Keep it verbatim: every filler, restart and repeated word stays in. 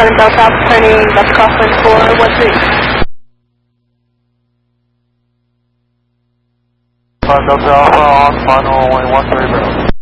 seven Delta Alpha, turning left crosswind four one three. five Delta Alpha on final runway one three zero.